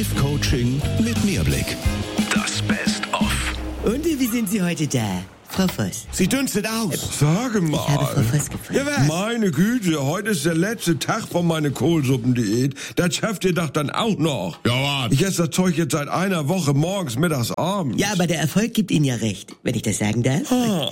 Live-Coaching mit Mehrblick. Das Best-of. Und wie sind Sie heute da, Frau Voss? Sie dünstet aus. Sage Ich habe Frau mal. Voss gefragt. Ja, was? Meine Güte, heute ist der letzte Tag von meiner Kohlsuppendiät. Das schafft ihr doch dann auch noch. Ja, was? Ich esse das Zeug jetzt seit einer Woche morgens, mittags, abends. Ja, aber der Erfolg gibt Ihnen ja recht, wenn ich das sagen darf.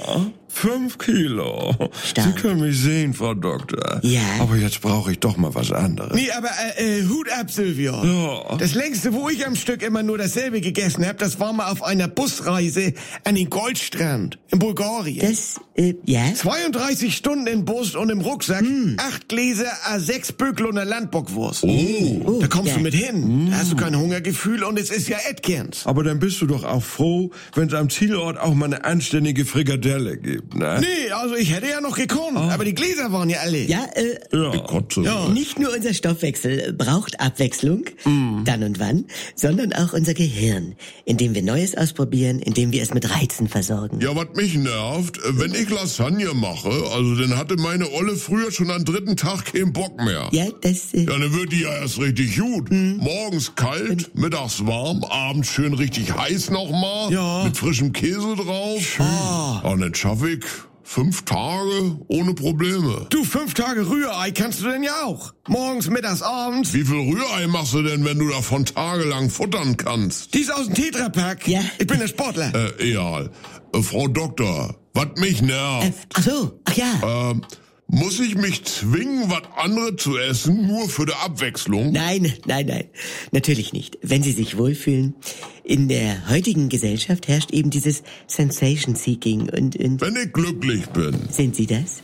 5 Kilo. Stark. Sie können mich sehen, Frau Doktor. Ja. Aber jetzt brauche ich doch mal was anderes. Nee, aber Hut ab, Silvio. Ja. Das längste, wo ich am Stück immer nur dasselbe gegessen habe, das war mal auf einer Busreise an den Goldstrand in Bulgarien. Das, ja? 32 Stunden im Bus und im Rucksack, 8 Gläser, 6 Böckel und eine Landbockwurst. Oh, Da kommst ja. du mit hin. Da hast du kein Hungergefühl und es ist ja Atkins. Aber dann bist du doch auch froh, wenn es am Zielort auch mal eine anständige Frikadelle gibt, ne? Nee, also ich hätte ja noch gekonnt, aber die Gläser waren ja alle. Ja, Ja. Kotze. Ja. nicht nur unser Stoffwechsel braucht Abwechslung, dann und wann, sondern auch unser Gehirn, indem wir Neues ausprobieren, indem wir es mit Reizen versorgen. Ja, was mich nervt, wenn ich Lasagne mache, also dann hatte meine Olle früher schon am 3. Tag keinen Bock mehr. Ja, das, Ja, dann wird die ja erst richtig gut. Morgens kalt, mittags warm, abends schön richtig heiß nochmal. Ja. Mit frischem Käse drauf. Ja, und dann schaffe ich 5 Tage ohne Probleme. Du, 5 Tage Rührei kannst du denn ja auch. Morgens, mittags, abends. Wie viel Rührei machst du denn, wenn du davon tagelang futtern kannst? Die ist aus dem Tetrapack. Ja. Ich bin der Sportler. Egal. Frau Doktor, was mich nervt. ach ja. Muss ich mich zwingen, was anderes zu essen, nur für die Abwechslung? Nein, natürlich nicht. Wenn Sie sich wohlfühlen. In der heutigen Gesellschaft herrscht eben dieses Sensation-Seeking und Wenn ich glücklich bin, sind Sie das?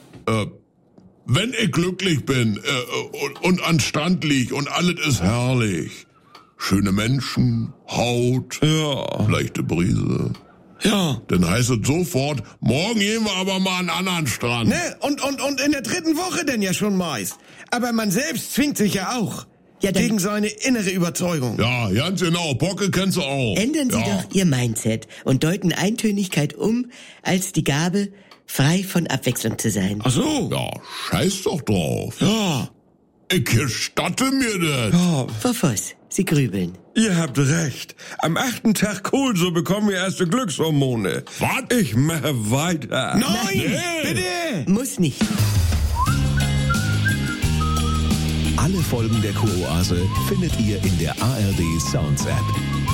wenn ich glücklich bin und an Strand lieg und alles ist herrlich. Schöne Menschen, Haut, leichte Brise. Ja. Dann heißt es sofort, morgen gehen wir aber mal an einen anderen Strand. Ne? Und in der 3. Woche denn ja schon meist. Aber man selbst zwingt sich ja auch. Ja, dann- Gegen seine innere Überzeugung. Ja, ganz genau. Bocke kennst du auch. Ändern Sie doch Ihr Mindset und deuten Eintönigkeit um als die Gabe, frei von Abwechslung zu sein. Ach so. Ja, scheiß doch drauf. Ja. Ich gestatte mir das. Frau Voss, Sie grübeln. Ihr habt recht. Am 8. Tag Kohlsuppe bekommen wir erste Glückshormone. Was? Ich mache weiter. Nein, bitte. Muss nicht. Alle Folgen der Kuroase findet ihr in der ARD Sounds App.